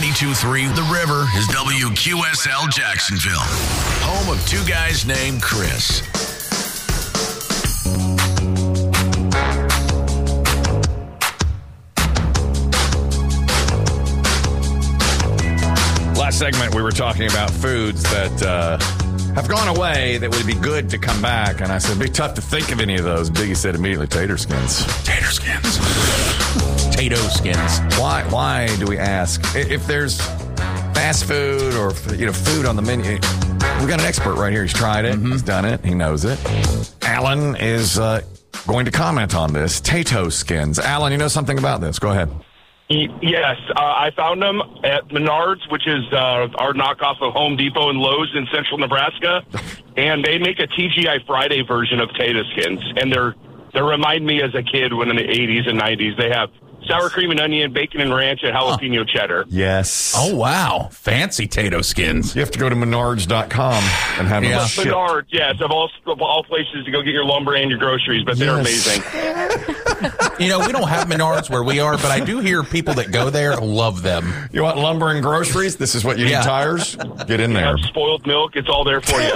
92.3 The River is WQSL Jacksonville, home of two guys named Chris. Last segment, we were talking about foods that have gone away that would be good to come back. And I said, it'd be tough to think of any of those. Biggie said immediately, tater skins. Tater skins. Tato skins. Why do we ask? If there's fast food or food on the menu, we got an expert right here. He's tried it. He's done it. He knows it. Alan is going to comment on this. Tato skins. Alan, you know something about this. Go ahead. Yes, I found them at Menards, which is our knockoff of Home Depot and Lowe's in central Nebraska, and they make a TGI Friday version of tater skins, and they remind me as a kid when in the 80s and 90s they have sour cream and onion, bacon and ranch, and jalapeno cheddar. Yes. Oh, wow. Fancy Tato skins. You have to go to Menards.com and have them shipped. Menards, yes, of all places to go get your lumber and your groceries, but they're amazing. We don't have Menards where we are, but I do hear people that go there love them. You want lumber and groceries? This is what you need, tires? Get in there. Spoiled milk, it's all there for you.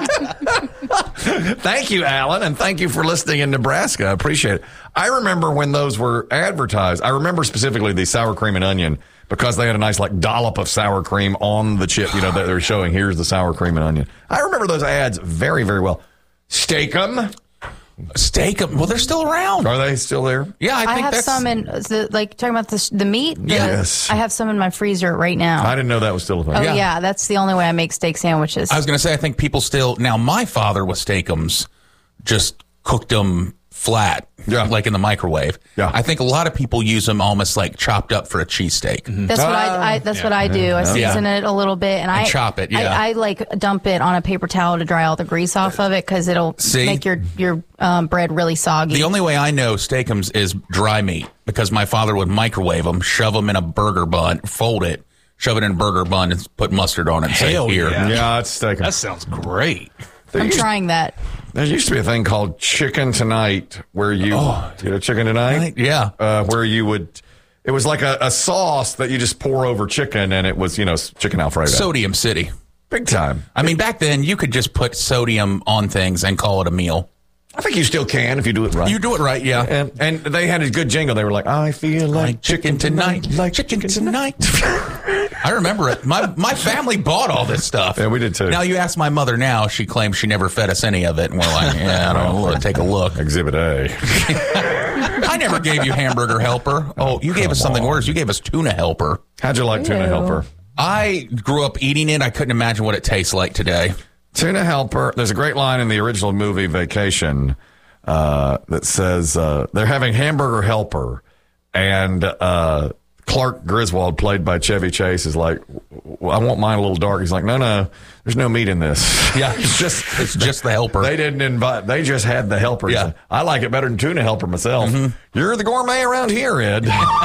Thank you, Alan, and thank you for listening in Nebraska. I appreciate it. I remember when those were advertised. I remember specifically the sour cream and onion because they had a nice dollop of sour cream on the chip, that they were showing. Here's the sour cream and onion. I remember those ads very, very well. Steak-'em. Steak-'em. Well, they're still around. Are they still there? Yeah, I think have that's... some in, talking about the meat? Yes. I have some in my freezer right now. I didn't know that was still a thing. Oh, yeah, that's the only way I make steak sandwiches. I was going to say, I think people still... Now, my father with Steak-'ems just cooked them flat, like in the microwave. Yeah. I think a lot of people use them almost like chopped up for a cheesesteak. Mm-hmm. That's what I do. I season it a little bit and I chop it. I dump it on a paper towel to dry all the grease off of it because it'll make your bread really soggy. The only way I know Steak-'ems is dry meat because my father would microwave them, shove them in a burger bun, fold it, shove it in a burger bun, and put mustard on it. And say, here. Yeah, it's Steak-'em. That sounds great. I'm trying that. There used to be a thing called Chicken Tonight where you Chicken Tonight? Yeah. Where you would, it was like a sauce that you just pour over chicken and it was, chicken Alfredo. Sodium City. Big time. I mean, back then you could just put sodium on things and call it a meal. I think you still can if you do it right. You do it right, yeah. And they had a good jingle. They were like, I feel like chicken tonight. Like chicken tonight. I remember it. My family bought all this stuff. Yeah, we did too. Now, you ask my mother now, she claims she never fed us any of it. And we're like, I don't know, take a look. Exhibit A. I never gave you Hamburger Helper. Oh, you gave us something worse. You gave us Tuna Helper. How'd you like Tuna Helper? I grew up eating it. I couldn't imagine what it tastes like today. Tuna Helper. There's a great line in the original movie Vacation that says they're having Hamburger Helper, and Clark Griswold, played by Chevy Chase, is like, I want mine a little dark. He's like, no, there's no meat in this. Yeah, it's just the helper. They didn't invite. They just had the helper. Yeah. I like it better than Tuna Helper myself. Mm-hmm. You're the gourmet around here, Ed.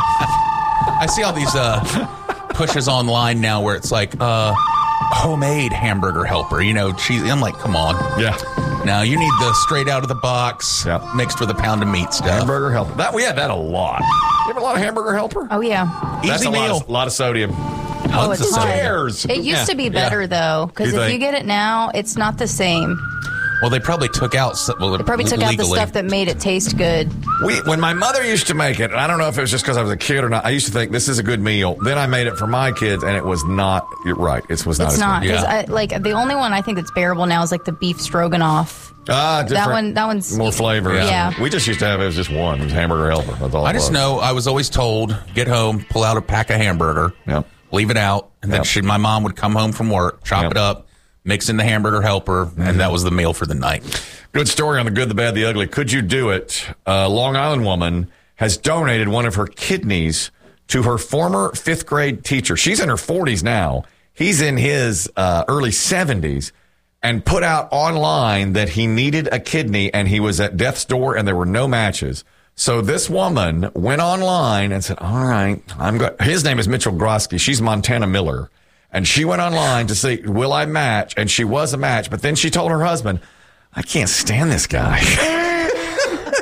I see all these pushes online now where it's like homemade Hamburger Helper, cheese. I'm like, come on. Yeah. Now you need the straight out of the box mixed with a pound of meat stuff. Hamburger Helper. We had that a lot. You have a lot of Hamburger Helper? Oh, yeah. Easy meal. A lot of sodium. Oh, it's chairs. It used to be better, though, because if you get it now, it's not the same. Well, they probably took out... They probably took out the stuff that made it taste good. When my mother used to make it, and I don't know if it was just because I was a kid or not, I used to think this is a good meal. Then I made it for my kids, and it was not... You're right. It was not. It's not. Yeah. The only one I think that's bearable now is the beef stroganoff. Different. That one's more flavor. Yeah. We just used to have it was just one. It was Hamburger Helper. That's all. I just know I was always told, get home, pull out a pack of hamburger, leave it out, and then my mom would come home from work, chop it up, mix in the Hamburger Helper, and that was the meal for the night. Good story on the good, the bad, the ugly. Could you do it? A Long Island woman has donated one of her kidneys to her former fifth grade teacher. She's in her 40s now. He's in his early 70s. And put out online that he needed a kidney and he was at death's door and there were no matches. So this woman went online and said, all right, his name is Mitchell Grosky. She's Montana Miller. And she went online to see, will I match? And she was a match. But then she told her husband, I can't stand this guy.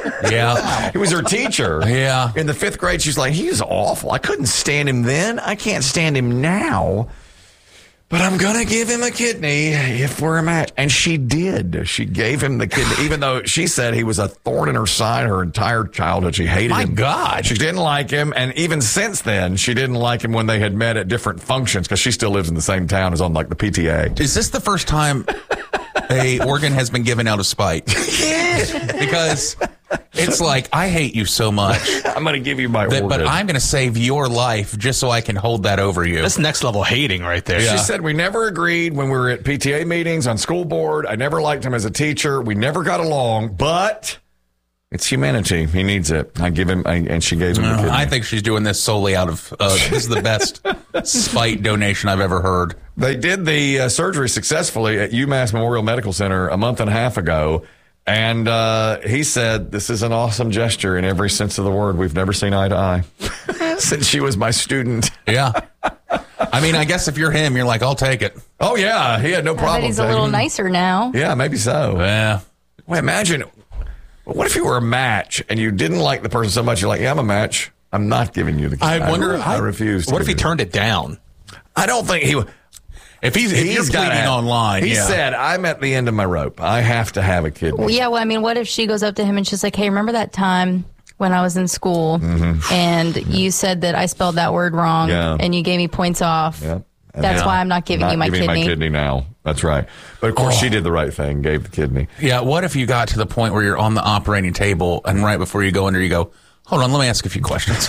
Yeah. He was her teacher. Yeah. In the 5th grade, she's like, he's awful. I couldn't stand him then. I can't stand him now. But I'm going to give him a kidney if we're a match. And she did. She gave him the kidney, even though she said he was a thorn in her side her entire childhood. She hated him. My God. She didn't like him. And even since then, she didn't like him when they had met at different functions because she still lives in the same town as on like the PTA. Is this the first time a organ has been given out of spite? Because it's like, I hate you so much. I'm going to give you my organ. But I'm going to save your life just so I can hold that over you. That's next level hating right there. She said, we never agreed when we were at PTA meetings on school board. I never liked him as a teacher. We never got along, but it's humanity. He needs it. I give him, and she gave him the kidney. I think she's doing this solely out of, this is the best spite donation I've ever heard. They did the surgery successfully at UMass Memorial Medical Center a month and a half ago. And he said, this is an awesome gesture in every sense of the word. We've never seen eye to eye since she was my student. Yeah. I mean, I guess if you're him, you're like, I'll take it. Oh, yeah. He had no problem. But he's a little nicer now. Yeah, maybe so. Yeah. Well, imagine, what if you were a match and you didn't like the person so much, you're like, yeah, I'm a match. I'm not giving you the kidney. I wonder. I refuse. What if he turned it down? I don't think he would. If you're pleading online, he said, I'm at the end of my rope. I have to have a kidney. Well, yeah, well, I mean, what if she goes up to him and she's like, hey, remember that time when I was in school and you said that I spelled that word wrong and you gave me points off? Yeah. That's why I'm not giving you my kidney. My kidney now. That's right. But of course, she did the right thing, gave the kidney. Yeah, what if you got to the point where you're on the operating table and right before you go in there, you go, hold on, let me ask a few questions.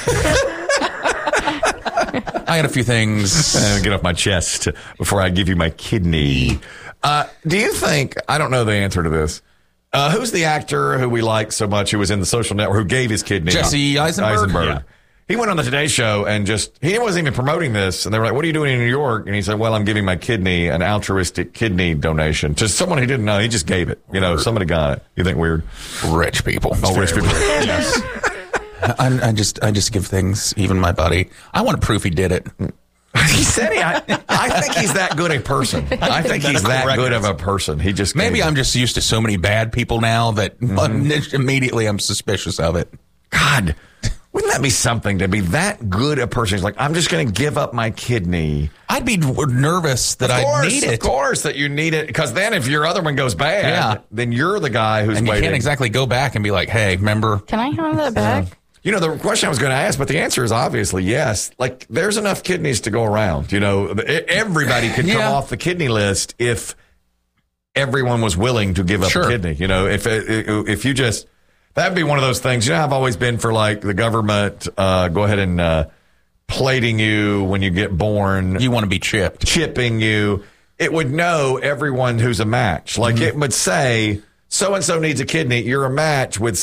I got a few things. Get off my chest before I give you my kidney. Do you think, I don't know the answer to this, who's the actor who we like so much who was in The Social Network, who gave his kidney? Jesse Eisenberg. Yeah. He went on the Today Show and he wasn't even promoting this. And they were like, what are you doing in New York? And he said, well, I'm giving my kidney, an altruistic kidney donation to someone he didn't know. He just gave it. You know, somebody got it. You think weird? Rich people. Oh, rich people. Yes. I just give things, even my buddy. I want to prove he did it. He said I think he's that good a person. I think he's that good of a person. He just maybe I'm just used to so many bad people now that immediately I'm suspicious of it. God, wouldn't that be something to be that good a person? He's like, I'm just going to give up my kidney. I'd be nervous that I need it. Of course, that you need it. Because then if your other one goes bad, then you're the guy who's and waiting. You can't exactly go back and be like, hey, remember? Can I have that back? You know, the question I was going to ask, but the answer is obviously yes. Like, there's enough kidneys to go around. You know, everybody could come off the kidney list if everyone was willing to give up a kidney. You know, if you just, that'd be one of those things. You know, I've always been for like the government, go ahead and plating you when you get born. You want to be chipped. Chipping you. It would know everyone who's a match. Like it would say, so-and-so needs a kidney. You're a match with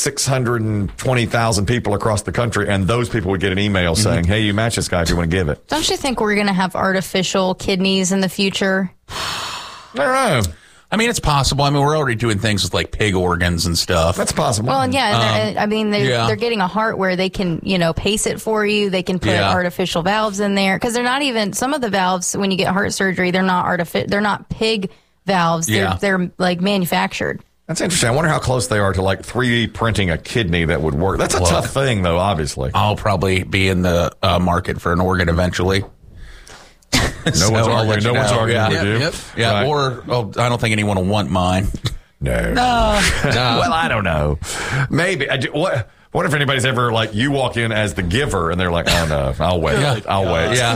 620,000 people across the country, and those people would get an email saying, hey, you match this guy if you want to give it. Don't you think we're going to have artificial kidneys in the future? I don't know. I mean, it's possible. I mean, we're already doing things with like pig organs and stuff. That's possible. Well, yeah. I mean, they're getting a heart where they can, pace it for you. They can put artificial valves in there because they're not even, some of the valves when you get heart surgery, they're not pig valves. They're like manufactured. That's interesting. I wonder how close they are to like 3D printing a kidney that would work. That's a tough thing, though, obviously. I'll probably be in the market for an organ eventually. No one's arguing with you. Yep. Yeah, right. Or I don't think anyone will want mine. No. Well, I don't know. Maybe. What if anybody's ever like you walk in as the giver and they're like, oh no, I'll wait. Yeah. I'll wait. Yeah.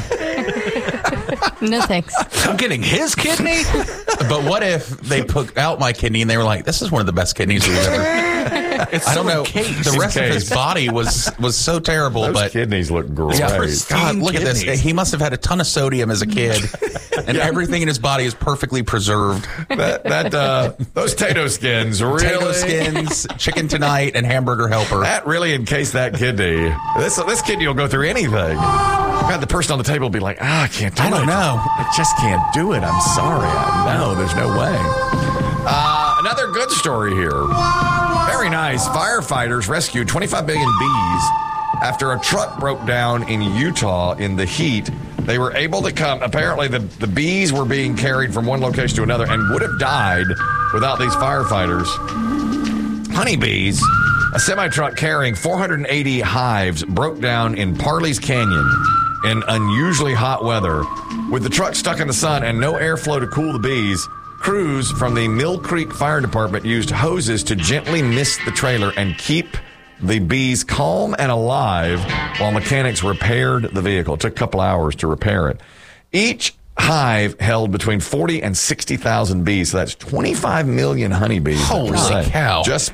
No thanks. I'm getting his kidney? But what if they put out my kidney and they were like, this is one of the best kidneys we've ever. I don't know. The rest of his body was so terrible. Those but kidneys look great. Yeah, God, look at this. He must have had a ton of sodium as a kid. And everything in his body is perfectly preserved. Those Tato skins really. Tato skins, chicken tonight, and hamburger helper. That really encased that kidney. This kidney will go through anything. God, the person on the table will be like, I can't do it. I don't know. I just can't do it. I'm sorry. No, there's no way. Another good story here. Very nice. Firefighters rescued 25 billion bees after a truck broke down in Utah in the heat. They were able to come. Apparently, the bees were being carried from one location to another and would have died without these firefighters. Honeybees A semi-truck carrying 480 hives broke down in Parley's Canyon in unusually hot weather. With the truck stuck in the sun and no airflow to cool the bees, crews from the Mill Creek Fire Department used hoses to gently mist the trailer and keep the bees calm and alive while mechanics repaired the vehicle. It took a couple hours to repair it. Each hive held between 40 and 60,000 bees. So that's 25 million honeybees. Holy cow. Just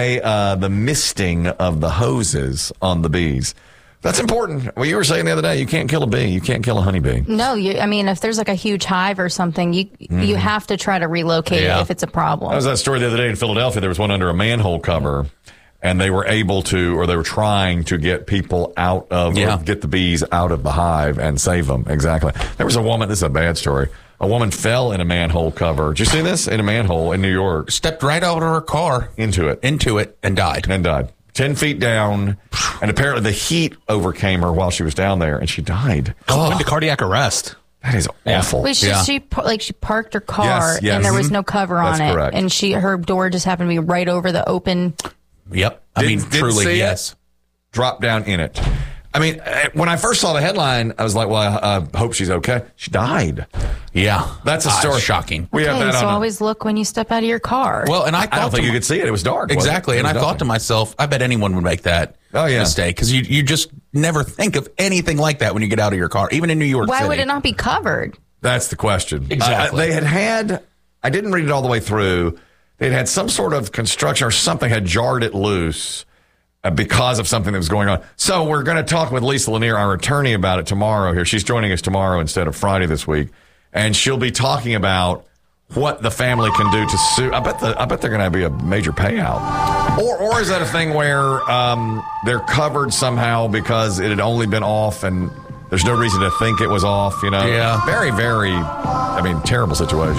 by the misting of the hoses on the bees. That's important. Well, you were saying the other day, you can't kill a bee. You can't kill a honeybee. No, I mean, if there's like a huge hive or something, you have to try to relocate it if it's a problem. That was that story the other day in Philadelphia. There was one under a manhole cover, and they were able to, or they were trying to get people out of, or get the bees out of the hive and save them. Exactly. There was a woman, this is a bad story. A woman fell in a manhole cover. Did you see this? In a manhole in New York. Stepped right out of her car. Into it, and died. 10 feet down, and apparently the heat overcame her while she was down there, and she died. Went to cardiac arrest. That is awful. Wait, she parked her car, and there was no cover on it, correct. and her door just happened to be right over the open. Yep. Truly, yes. Drop down in it. I mean, when I first saw the headline, I was like, well, I hope she's okay. She died. Yeah. That's a story. Shocking. We have that so always look when you step out of your car. Well, and I don't think you could see it. It was dark. Exactly. And I thought to myself, I bet anyone would make that mistake. Because you just never think of anything like that when you get out of your car, even in New York City. Why would it not be covered? That's the question. Exactly. They had, I didn't read it all the way through. They'd had some sort of construction or something had jarred it loose because of something that was going on. So we're going to talk with Lisa Lanier, our attorney, about it tomorrow here. She's joining us tomorrow instead of Friday this week. And she'll be talking about what the family can do to sue. I bet they're going to be a major payout. Or is that a thing where they're covered somehow because it had only been off and there's no reason to think it was off, you know? Yeah. Very, very, terrible situation.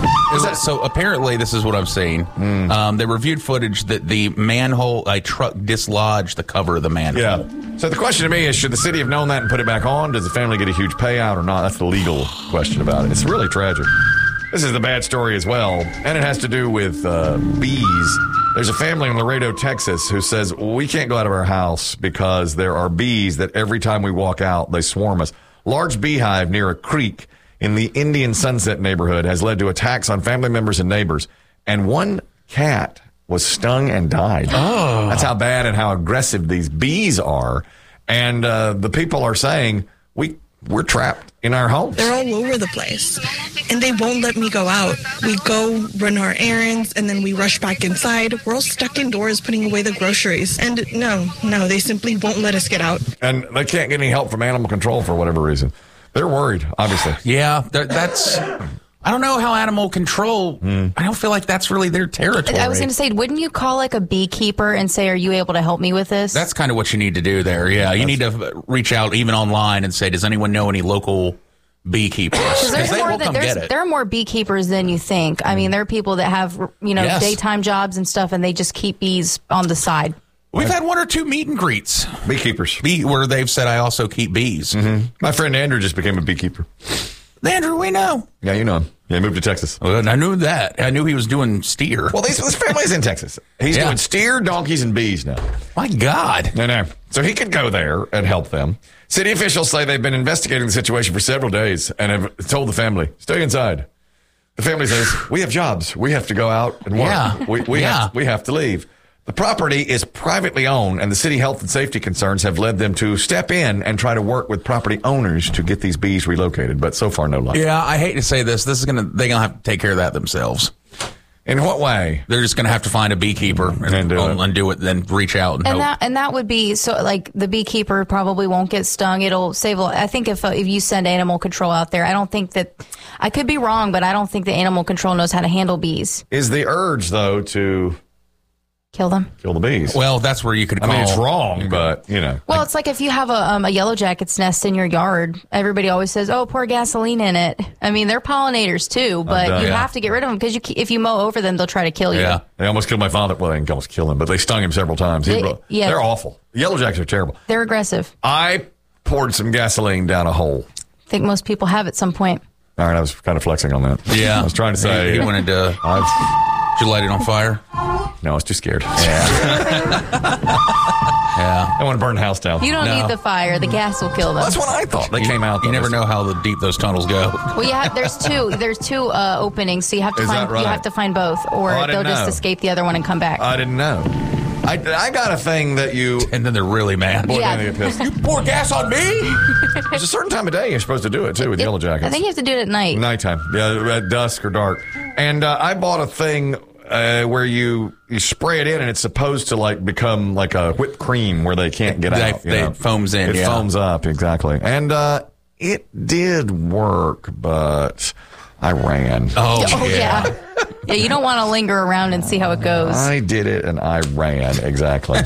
So apparently, this is what I'm seeing. They reviewed footage that the manhole, a truck dislodged the cover of the manhole. Yeah. So the question to me is, should the city have known that and put it back on? Does the family get a huge payout or not? That's the legal question about it. It's really tragic. This is the bad story as well, and it has to do with bees. There's a family in Laredo, Texas, who says, we can't go out of our house because there are bees that every time we walk out, they swarm us. Large beehive near a creek in the Indian Sunset neighborhood has led to attacks on family members and neighbors. And one cat was stung and died. Oh. That's how bad and how aggressive these bees are. And the people are saying, we're trapped in our homes. They're all over the place, and they won't let me go out. We go run our errands, and then we rush back inside. We're all stuck indoors putting away the groceries. And no, they simply won't let us get out. And they can't get any help from animal control for whatever reason. They're worried, obviously. Yeah, that's... I don't know how animal control, I don't feel like that's really their territory. I was going to say, wouldn't you call like a beekeeper and say, are you able to help me with this? That's kind of what you need to do there. Yeah, you need to reach out even online and say, does anyone know any local beekeepers? Because they will come get it. There are more beekeepers than you think. I mean, there are people that have, daytime jobs and stuff, and they just keep bees on the side. We've had one or two meet and greets. Beekeepers. Where they've said, I also keep bees. Mm-hmm. My friend Andrew just became a beekeeper. Andrew, we know. Yeah, you know him. Yeah, he moved to Texas. Well, I knew that. I knew he was doing steer. Well, this family's in Texas. He's doing steer, donkeys, and bees now. My God. No. So he could go there and help them. City officials say they've been investigating the situation for several days and have told the family, stay inside. The family says, we have jobs. We have to go out and work. Yeah. We have to leave. The property is privately owned, and the city health and safety concerns have led them to step in and try to work with property owners to get these bees relocated. But so far, no luck. Yeah, I hate to say this. They're gonna have to take care of that themselves. In what way? They're just going to have to find a beekeeper and do it, then reach out and hope. That would be so. Like the beekeeper probably won't get stung. It'll save. I think if you send animal control out there, I don't think that. I could be wrong, but I don't think the animal control knows how to handle bees. Is the urge though to kill them? Kill the bees. Well, that's where you could call. I mean, it's wrong, but, you know. Well, it's like if you have a yellow jacket's nest in your yard, everybody always says, oh, pour gasoline in it. I mean, they're pollinators too, but you have to get rid of them because if you mow over them, they'll try to kill you. Yeah. They almost killed my father. Well, they didn't almost kill him, but they stung him several times. They're awful. Yellow jackets are terrible. They're aggressive. I poured some gasoline down a hole. I think most people have at some point. All right, I was kind of flexing on that. Yeah. I was trying to say. He wanted to... Did you light it on fire? No, I was too scared. Yeah. I want to burn the house down. You don't need the fire. The gas will kill them. That's what I thought. They came out. You never know how deep those tunnels go. Well, there's two openings, so you have to find both, or they'll just escape the other one and come back. I didn't know. I got a thing that you... And then they're really mad. Boy, they get pissed. You pour gas on me? There's a certain time of day you're supposed to do it, too, with Yellow Jackets. I think you have to do it at night. Nighttime. Yeah, at dusk or dark. And I bought a thing where you spray it in, and it's supposed to become like a whipped cream where they can't get out. It foams in. It foams up, exactly. And it did work, but I ran. Oh yeah. Yeah, you don't want to linger around and see how it goes. I did it, and I ran, exactly.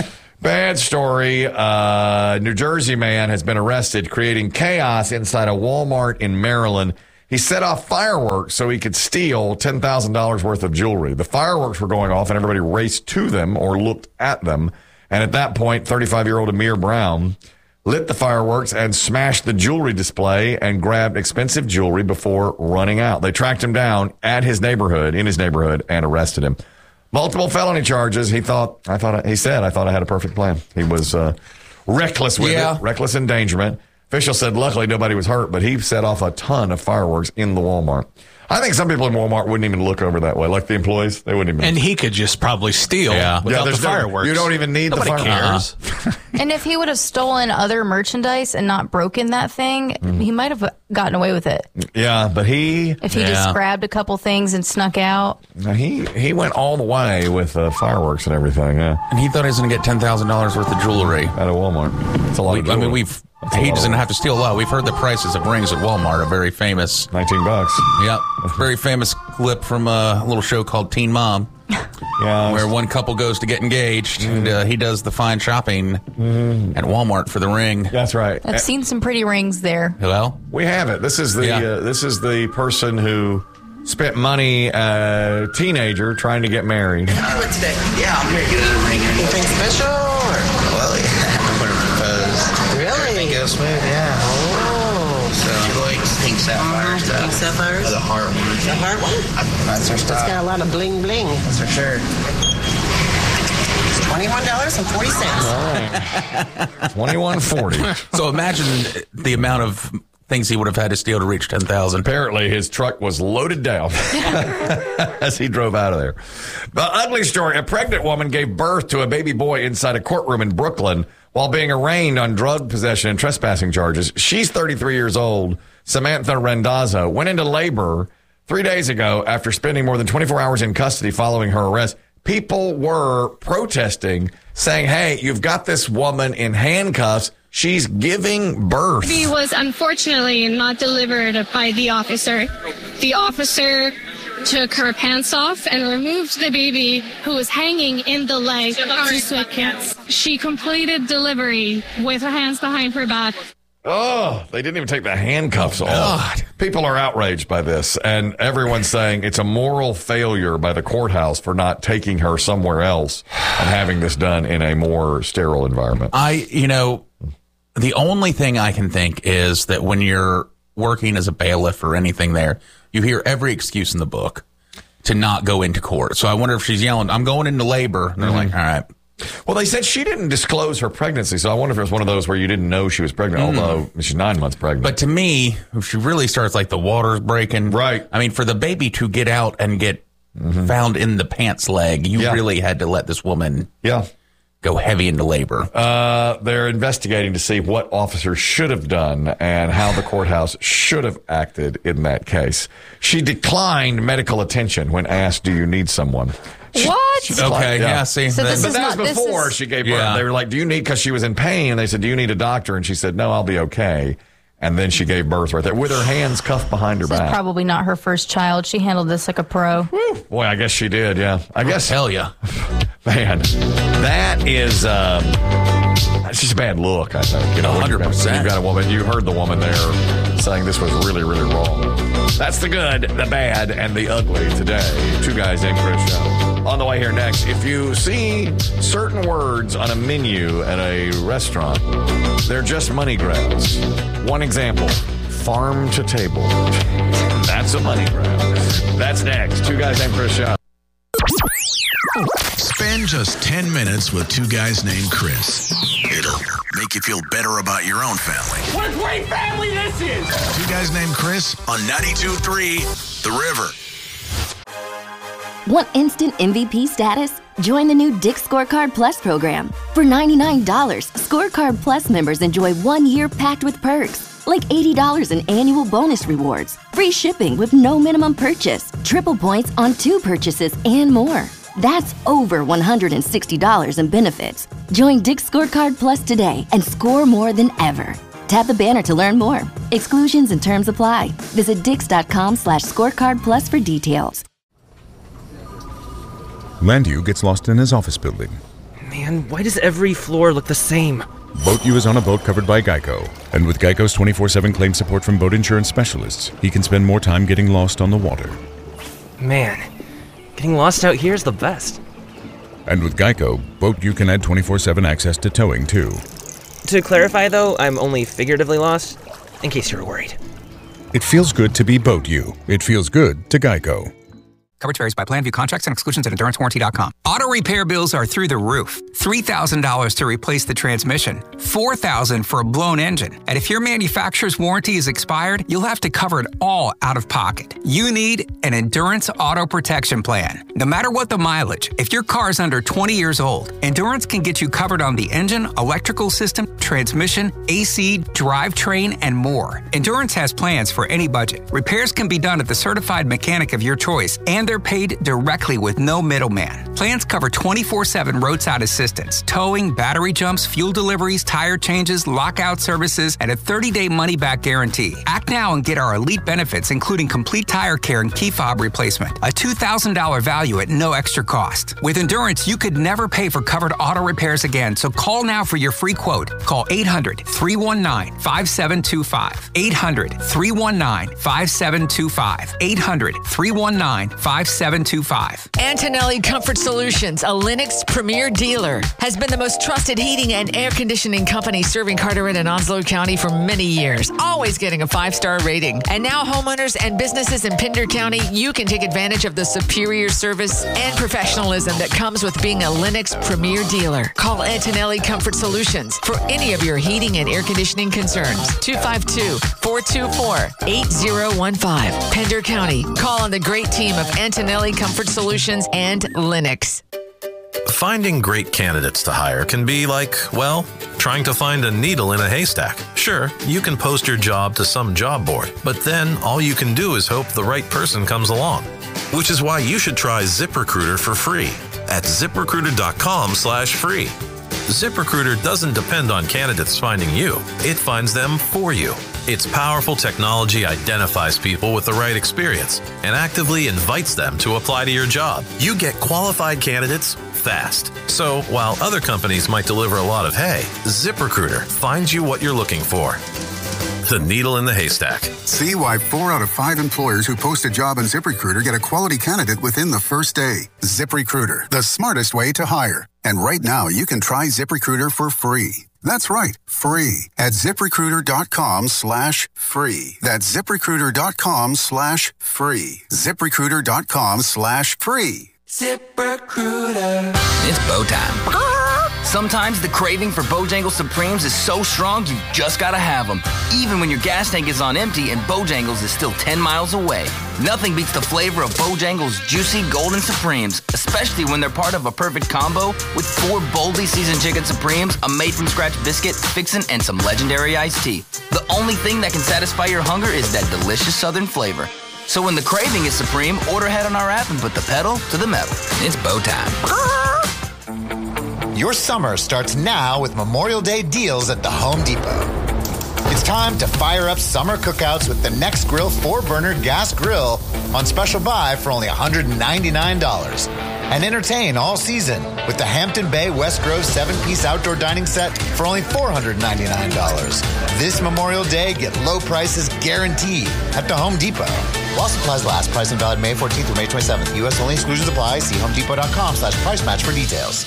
Bad story. New Jersey man has been arrested creating chaos inside a Walmart in Maryland. He set off fireworks so he could steal $10,000 worth of jewelry. The fireworks were going off, and everybody raced to them or looked at them. And at that point, 35-year-old Amir Brown lit the fireworks and smashed the jewelry display and grabbed expensive jewelry before running out. They tracked him down in his neighborhood, and arrested him. Multiple felony charges. He said, I thought I had a perfect plan. He was reckless with it, reckless endangerment. Officials said luckily nobody was hurt, but he set off a ton of fireworks in the Walmart. I think some people in Walmart wouldn't even look over that way. Like the employees, they wouldn't even. And he could just probably steal without the fireworks. You don't even need Nobody the fireworks. cares. And if he would have stolen other merchandise and not broken that thing, he might have gotten away with it. Yeah, but if he just grabbed a couple things and snuck out. He went all the way with fireworks and everything. Yeah, and he thought he was going to get $10,000 worth of jewelry out of Walmart. It's a lot of jewelry. I mean, he doesn't have to steal a lot. We've heard the prices of rings at Walmart are very famous. $19. Yep. Very famous clip from a little show called Teen Mom. Yeah. Where one couple goes to get engaged, and he does the fine shopping at Walmart for the ring. That's right. I've seen some pretty rings there. Well, we have it. This is the person who spent money, teenager, trying to get married. Today? Yeah, I'm here to get a ring. Anything special? Well, yeah. I'm going to propose. Really? Everything goes smooth, yeah. Oh. So, you like pink sapphires? Pink sapphires? Or the heart one. The heart one? That's our stuff. It's got a lot of bling bling. That's for sure. $21.40. $21.40. So imagine the amount of things he would have had to steal to reach 10,000. Apparently, his truck was loaded down as he drove out of there. The ugly story: a pregnant woman gave birth to a baby boy inside a courtroom in Brooklyn while being arraigned on drug possession and trespassing charges. She's 33 years old. Samantha Randazzo went into labor 3 days ago after spending more than 24 hours in custody following her arrest. People were protesting, saying, hey, you've got this woman in handcuffs. She's giving birth. He was unfortunately not delivered by the officer. The officer took her pants off and removed the baby who was hanging in the leg to sweatpants. She completed delivery with her hands behind her back. Oh, they didn't even take the handcuffs off. People are outraged by this, and everyone's saying it's a moral failure by the courthouse for not taking her somewhere else and having this done in a more sterile environment. The only thing I can think is that when you're working as a bailiff or anything there, you hear every excuse in the book to not go into court. So I wonder if she's yelling, I'm going into labor. And they're like, all right. Well, they said she didn't disclose her pregnancy, so I wonder if it was one of those where you didn't know she was pregnant, although she's 9 months pregnant. But to me, if she really starts like the water's breaking. Right. I mean, for the baby to get out and get found in the pants leg, you really had to let this woman go heavy into labor. They're investigating to see what officers should have done and how the courthouse should have acted in that case. She declined medical attention when asked, do you need someone? What? See. So But that was before she gave birth. Yeah. They were like, do you need, because she was in pain, and they said, do you need a doctor? And she said, no, I'll be okay. And then she gave birth right there with her hands cuffed behind her This back. is probably not her first child. She handled this like a pro. Whew. Boy, I guess she did, yeah. I guess. Hell yeah. Man, that is, it's just a bad look, I think. 100%. You've got a woman, you heard the woman there saying this was really, really wrong. That's the good, the bad, and the ugly today. Two Guys Named Chris Show. On the way here next, if you see certain words on a menu at a restaurant, they're just money grabs. One example, farm to table. That's a money grab. That's next. Two Guys Named Chris Show. Spend just 10 minutes with two guys named Chris. It'll make you feel better about your own family. What a great family this is! Two guys named Chris on 92.3 The River. Want instant MVP status? Join the new Dick's Scorecard Plus program. For $99, Scorecard Plus members enjoy 1 year packed with perks, like $80 in annual bonus rewards, free shipping with no minimum purchase, triple points on 2 purchases, and more. That's over $160 in benefits. Join Dick's Scorecard Plus today and score more than ever. Tap the banner to learn more. Exclusions and terms apply. Visit dix.com/scorecardplus for details. Landu gets lost in his office building. Man, why does every floor look the same? BoatU is on a boat covered by Geico. And with Geico's 24/7 claim support from boat insurance specialists, he can spend more time getting lost on the water. Man, getting lost out here is the best. And with Geico, BoatU can add 24/7 access to towing, too. To clarify, though, I'm only figuratively lost, in case you were worried. It feels good to be BoatU. It feels good to Geico. Coverage varies by plan. View contracts and exclusions at EnduranceWarranty.com. Auto repair bills are through the roof. $3,000 to replace the transmission. $4,000 for a blown engine. And if your manufacturer's warranty is expired, you'll have to cover it all out of pocket. You need an Endurance Auto Protection Plan. No matter what the mileage, if your car is under 20 years old, Endurance can get you covered on the engine, electrical system, transmission, AC, drivetrain, and more. Endurance has plans for any budget. Repairs can be done at the certified mechanic of your choice, and they're paid directly with no middleman. Plans cover 24/7 roadside assistance, towing, battery jumps, fuel deliveries, tire changes, lockout services, and a 30-day money-back guarantee. Act now and get our elite benefits, including complete tire care and key fob replacement. A $2,000 value at no extra cost. With Endurance, you could never pay for covered auto repairs again, so call now for your free quote. Call 800-319-5725. 800-319-5725. 800-319-5725. Antonelli Comfort Solutions, a Lennox premier dealer, has been the most trusted heating and air conditioning company serving Carteret and Onslow County for many years, always getting a 5-star rating. And now homeowners and businesses in Pender County, you can take advantage of the superior service and professionalism that comes with being a Lennox premier dealer. Call Antonelli Comfort Solutions for any of your heating and air conditioning concerns. 252-424-8015. Pender County. Call on the great team of Antonelli Comfort Solutions and Lennox. Finding great candidates to hire can be like, well, trying to find a needle in a haystack. Sure, you can post your job to some job board, but then all you can do is hope the right person comes along. Which is why you should try ZipRecruiter for free at ZipRecruiter.com/free. ZipRecruiter doesn't depend on candidates finding you. It finds them for you. Its powerful technology identifies people with the right experience and actively invites them to apply to your job. You get qualified candidates fast. So while other companies might deliver a lot of hay, ZipRecruiter finds you what you're looking for. The needle in the haystack. See why 4 out of 5 employers who post a job on ZipRecruiter get a quality candidate within the first day. ZipRecruiter, the smartest way to hire. And right now, you can try ZipRecruiter for free. That's right, free at ZipRecruiter.com/free. That's ZipRecruiter.com/free. ZipRecruiter.com/free. ZipRecruiter. It's bow time. Sometimes the craving for Bojangles Supremes is so strong you just gotta have them. Even when your gas tank is on empty and Bojangles is still 10 miles away. Nothing beats the flavor of Bojangles juicy golden Supremes, especially when they're part of a perfect combo with 4 boldly seasoned chicken Supremes, a made-from-scratch biscuit, fixin', and some legendary iced tea. The only thing that can satisfy your hunger is that delicious southern flavor. So when the craving is supreme, order ahead on our app and put the pedal to the metal. It's bow time. Your summer starts now with Memorial Day deals at the Home Depot. It's time to fire up summer cookouts with the NextGrill 4-burner gas grill on special buy for only $199. And entertain all season with the Hampton Bay West Grove 7-piece outdoor dining set for only $499. This Memorial Day, get low prices guaranteed at the Home Depot. While supplies last, price and valid May 14th through May 27th. U.S. only, exclusions apply. See HomeDepot.com/price match for details.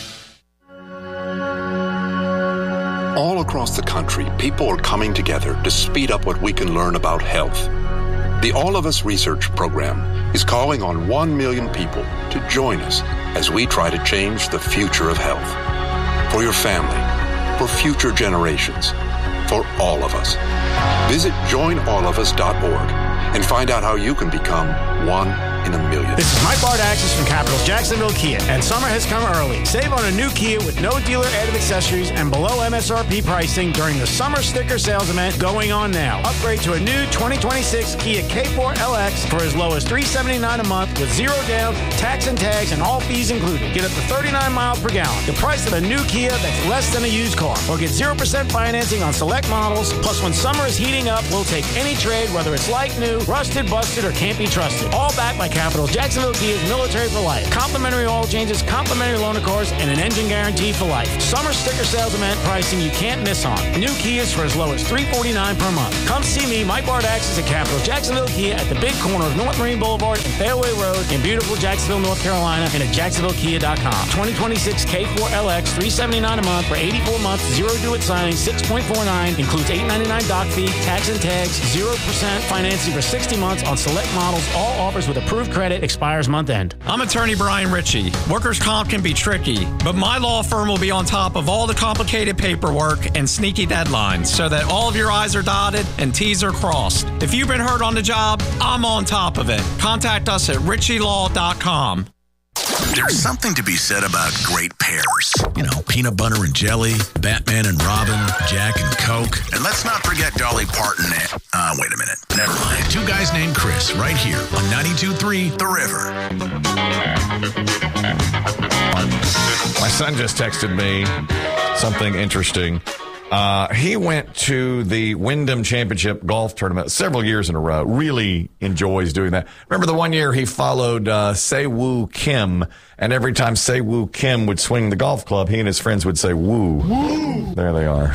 All across the country, people are coming together to speed up what we can learn about health. The All of Us Research Program is calling on 1 million people to join us as we try to change the future of health. For your family, for future generations, for all of us. Visit joinallofus.org and find out how you can become one in a million. This is Mike Bardaxis from Capital Jacksonville Kia, and summer has come early. Save on a new Kia with no dealer added accessories and below MSRP pricing during the summer sticker sales event going on now. Upgrade to a new 2026 Kia K4 LX for as low as $379 a month with zero down, tax and tags, and all fees included. Get up to 39 miles per gallon. The price of a new Kia that's less than a used car. Or get 0% financing on select models. Plus, when summer is heating up, we'll take any trade, whether it's like new, rusted, busted, or can't be trusted. All backed by Capital Jacksonville Kia's military for life. Complimentary oil changes, complimentary loaner cars, and an engine guarantee for life. Summer sticker sales event pricing you can't miss on. New Kias for as low as $349 per month. Come see me, Mike Bardaxis at Capital Jacksonville Kia at the big corner of North Marine Boulevard and Fairway Road in beautiful Jacksonville, North Carolina, and at JacksonvilleKia.com. 2026 K4 LX, $379 a month for 84 months, zero due at signing, 6.49, includes $899 doc fee, tax and tags, 0% financing for 60 months on select models, all offers with approved credit, expires month end. I'm attorney Brian Ritchie. Workers' comp can be tricky, but my law firm will be on top of all the complicated paperwork and sneaky deadlines so that all of your I's are dotted and T's are crossed. If you've been hurt on the job, I'm on top of it. Contact us at ritchielaw.com. There's something to be said about great pairs. You know, peanut butter and jelly, Batman and Robin, Jack and Coke. And let's not forget Dolly Parton and... wait a minute. Never mind. Two guys named Chris right here on 92.3 The River. My son just texted me something interesting. He went to the Wyndham Championship golf tournament several years in a row. Really enjoys doing that. Remember the one year he followed Se-Woo Kim, and every time Se-Woo Kim would swing the golf club, he and his friends would say, woo. Woo. There they are.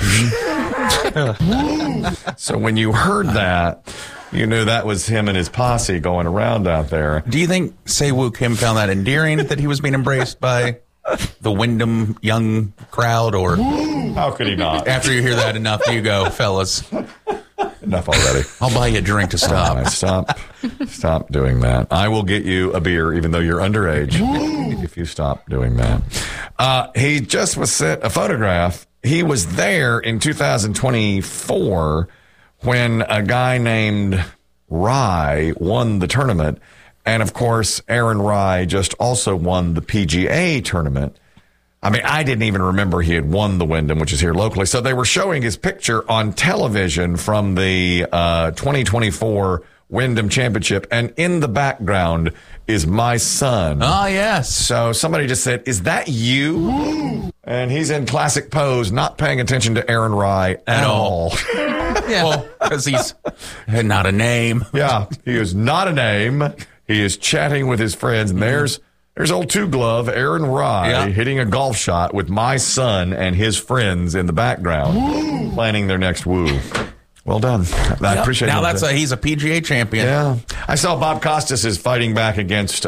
So when you heard that, you knew that was him and his posse going around out there. Do you think Se-Woo Kim found that endearing that he was being embraced by the Wyndham young crowd, or how could he not? After you hear that enough, you go, fellas. Enough already. I'll buy you a drink to stop. Right, stop doing that. I will get you a beer, even though you're underage, if you stop doing that. He just was sent a photograph. He was there in 2024 when a guy named Rye won the tournament. And, of course, Aaron Rye just also won the PGA tournament. I mean, I didn't even remember he had won the Wyndham, which is here locally. So they were showing his picture on television from the 2024 Wyndham Championship. And in the background is my son. Oh, yes. So somebody just said, is that you? And he's in classic pose, not paying attention to Aaron Rye at all. Yeah, well, because he's not a name. Yeah, he is not a name. He is chatting with his friends, and there's old two-glove Aaron Rye hitting a golf shot with my son and his friends in the background, planning their next woo. Well done. I appreciate it. Now he's a PGA champion. Yeah. I saw Bob Costas is fighting back against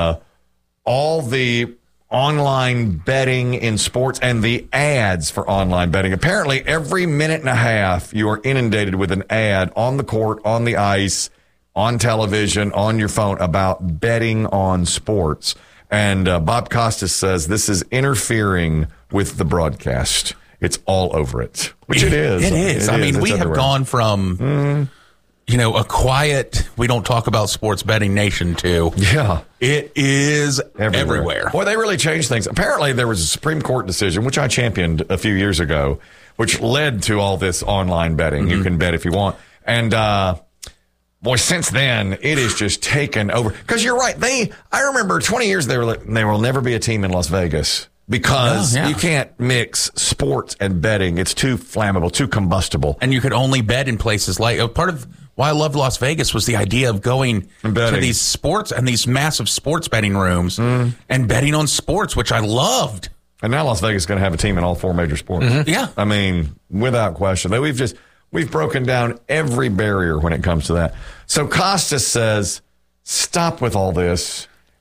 all the online betting in sports and the ads for online betting. Apparently, every minute and a half, you are inundated with an ad on the court, on the ice, on television, on your phone about betting on sports. And Bob Costas says this is interfering with the broadcast. It's all over it, which it is. It is. I mean, we have gone from, a quiet, we don't talk about sports betting nation to, it is everywhere. Boy, they really changed things. Apparently, there was a Supreme Court decision, which I championed a few years ago, which led to all this online betting. You can bet if you want. And, boy, since then, it is just taken over. Because you're right. I remember 20 years they were like, there will never be a team in Las Vegas because you can't mix sports and betting. It's too flammable, too combustible. And you could only bet in places like part of why I loved Las Vegas was the idea of going to these sports and these massive sports betting rooms and betting on sports, which I loved. And now Las Vegas is going to have a team in all four major sports. Yeah. I mean, without question. We've broken down every barrier when it comes to that. So Costas says, stop with all this.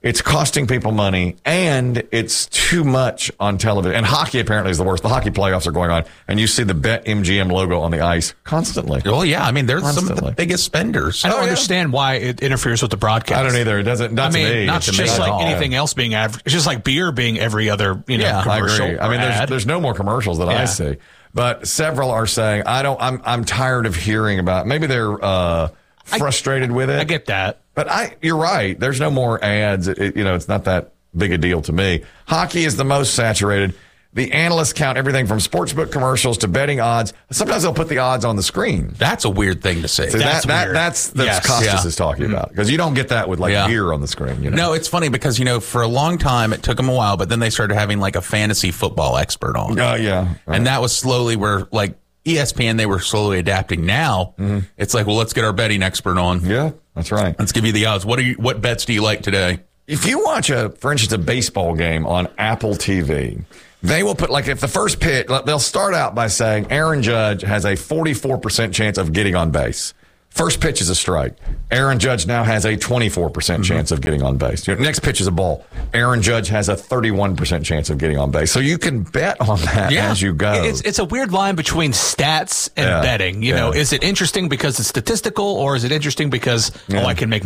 It's costing people money, and it's too much on television. And hockey apparently is the worst. The hockey playoffs are going on, and you see the BetMGM logo on the ice constantly. Well, yeah. I mean, they're some of the biggest spenders. I don't understand why it interferes with the broadcast. I don't either. It doesn't. Not to me. It's just like anything else being it's just like beer being every other commercial. I agree. I mean, there's no more commercials that I see, but several are saying I'm tired of hearing about. Maybe they're frustrated with it. I get that. But you're right. There's no more ads. It's not that big a deal to me. Hockey is the most saturated. The analysts count everything from sportsbook commercials to betting odds. Sometimes they'll put the odds on the screen. That's a weird thing to say. So that's Costas is talking about, because you don't get that with beer on the screen. No, it's funny because for a long time it took them a while, but then they started having like a fantasy football expert on. Right. And that was slowly where ESPN, they were slowly adapting. Now it's like, well, let's get our betting expert on. Yeah, that's right. Let's give you the odds. What bets do you like today? If you watch for instance, a baseball game on Apple TV, they will put, if the first pitch, they'll start out by saying Aaron Judge has a 44% chance of getting on base. First pitch is a strike. Aaron Judge now has a 24% chance of getting on base. Next pitch is a ball. Aaron Judge has a 31% chance of getting on base. So you can bet on that as you go. It's a weird line between stats and betting. Is it interesting because it's statistical, or is it interesting because I can make